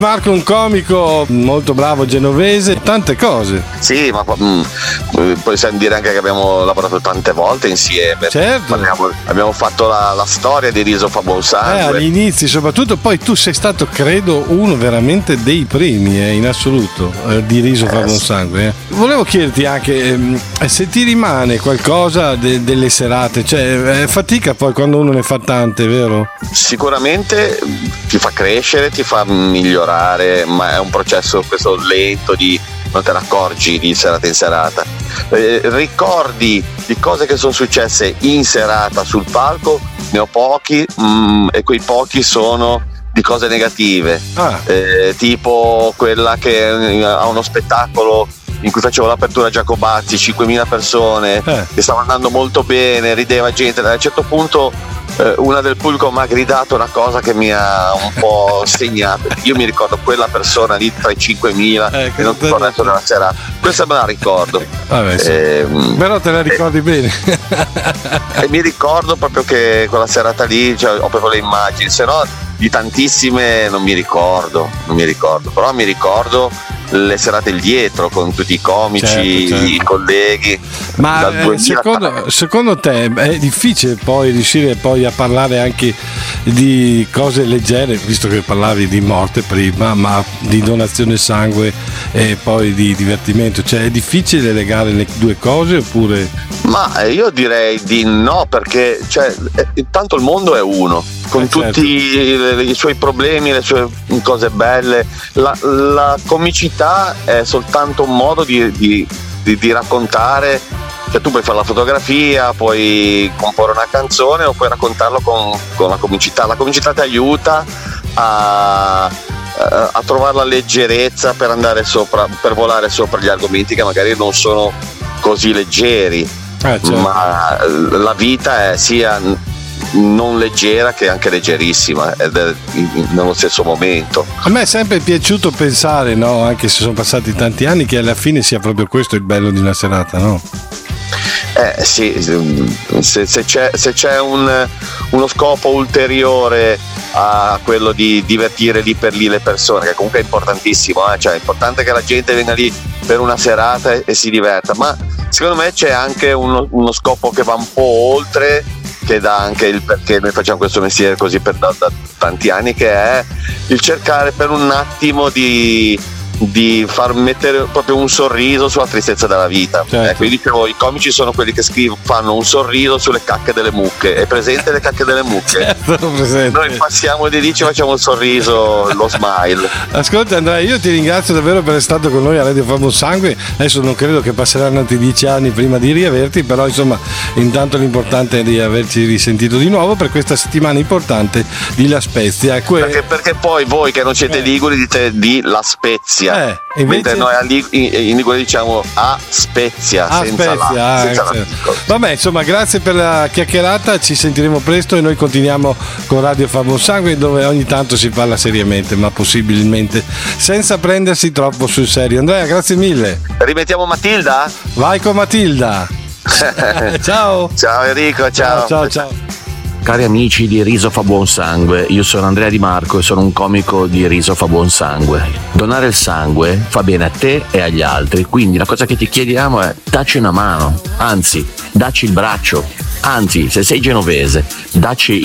Marco è un comico molto bravo genovese, tante cose. Sì, ma possiamo dire anche che abbiamo lavorato tante volte insieme. Certo. Abbiamo fatto la storia di Riso fa buon sangue. Agli inizi soprattutto, poi tu sei stato credo uno veramente dei primi in assoluto di Riso fa buon sangue. Volevo chiederti anche se ti rimane qualcosa delle serate, cioè fatica poi quando uno ne fa tante, vero? Sicuramente ti fa crescere, ti fa migliorare, ma è un processo questo lento, non te ne accorgi di serata in serata. Ricordi di cose che sono successe in serata sul palco ne ho pochi, e quei pochi sono di cose negative, tipo quella che a uno spettacolo in cui facevo l'apertura a Giacobazzi, 5.000 persone, che stava andando molto bene, rideva gente, a un certo punto una del pubblico mi ha gridato una cosa che mi ha un po' segnato. Io mi ricordo quella persona lì tra i 5.000 che non ti corretto nella serata, questa me la ricordo. Vabbè, sì. Però te la ricordi bene. E mi ricordo proprio che quella serata lì, cioè, ho proprio le immagini, se no di tantissime non mi ricordo, però mi ricordo le serate dietro con tutti i comici, certo. I colleghi. Ma secondo te è difficile poi riuscire poi a parlare anche di cose leggere, visto che parlavi di morte prima, ma di donazione sangue e poi di divertimento, cioè è difficile legare le due cose oppure? Ma io direi di no, perché intanto il mondo è uno, con tutti i suoi problemi, le sue cose belle. La comicità è soltanto un modo di raccontare. Cioè tu puoi fare la fotografia, puoi comporre una canzone o puoi raccontarlo con la comicità. La comicità ti aiuta a trovare la leggerezza per andare sopra, per volare sopra gli argomenti che magari non sono così leggeri. Certo. Ma la vita è sia non leggera che anche leggerissima, ed è nello stesso momento. A me è sempre piaciuto pensare, no, anche se sono passati tanti anni, che alla fine sia proprio questo il bello di una serata, no? Sì, se c'è uno scopo ulteriore a quello di divertire lì per lì le persone, che comunque è importantissimo, cioè è importante che la gente venga lì per una serata e si diverta, ma secondo me c'è anche uno scopo che va un po' oltre, che dà anche il perché noi facciamo questo mestiere così da tanti anni, che è il cercare per un attimo di far mettere proprio un sorriso sulla tristezza della vita. Certo. Ecco, io dicevo, i comici sono quelli che fanno un sorriso sulle cacche delle mucche. È presente le cacche delle mucche? Certo, presente. Noi passiamo di lì, ci facciamo un sorriso, lo smile. Ascolta Andrea, io ti ringrazio davvero per essere stato con noi a Radio fa buon sangue. Adesso non credo che passeranno altri 10 anni prima di riaverti, però insomma intanto l'importante è di averci risentito di nuovo per questa settimana importante di La Spezia. Perché poi voi che non siete liguri dite di La Spezia. Invece... Mentre noi in Liguria diciamo a Spezia, senza la. Vabbè, insomma, grazie per la chiacchierata, ci sentiremo presto e noi continuiamo con Radio fa buon sangue, dove ogni tanto si parla seriamente, ma possibilmente senza prendersi troppo sul serio. Andrea, grazie mille. Rimettiamo Matilda? Vai con Matilda. Ciao Enrico, ciao. Cari amici di Riso fa buon sangue, io sono Andrea Di Marco e sono un comico di Riso fa buon sangue. Donare il sangue fa bene a te e agli altri, quindi la cosa che ti chiediamo è dacci una mano, anzi dacci il braccio, anzi se sei genovese dacci